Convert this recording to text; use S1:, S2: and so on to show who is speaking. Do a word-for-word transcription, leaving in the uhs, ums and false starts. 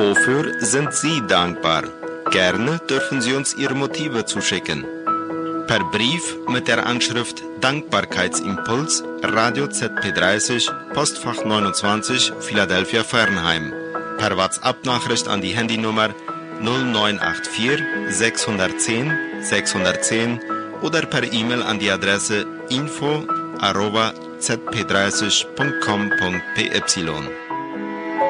S1: Wofür sind Sie dankbar? Gerne dürfen Sie uns Ihre Motive zuschicken. Per Brief mit der Anschrift Dankbarkeitsimpuls, Radio Z P dreißig, Postfach neunundzwanzig, Philadelphia Fernheim. Per WhatsApp-Nachricht an die Handynummer null neun acht vier sechs eins null sechs eins null oder per E-Mail an die Adresse info arroba z p dreißig punkt com punkt p y.